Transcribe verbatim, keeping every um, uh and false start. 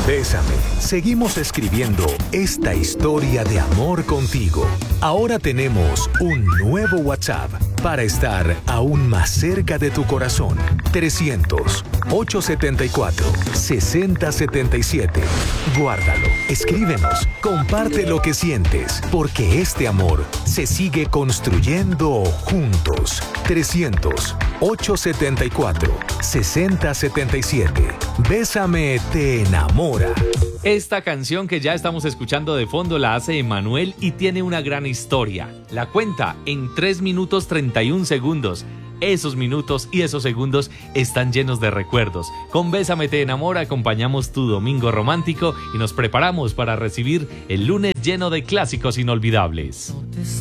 Bésame. Seguimos escribiendo esta historia de amor contigo. Ahora tenemos un nuevo WhatsApp para estar aún más cerca de tu corazón. trescientos, ochocientos setenta y cuatro, sesenta setenta y siete. Guárdalo, escríbenos, comparte lo que sientes, porque este amor se sigue construyendo juntos. trescientos, ochocientos setenta y cuatro, sesenta setenta y siete. Bésame te enamora. Esta canción que ya estamos escuchando de fondo la hace Emmanuel y tiene una gran historia. La cuenta en tres minutos treinta y un segundos. Esos minutos y esos segundos están llenos de recuerdos. Con Bésame te enamora acompañamos tu domingo romántico y nos preparamos para recibir el lunes lleno de clásicos inolvidables.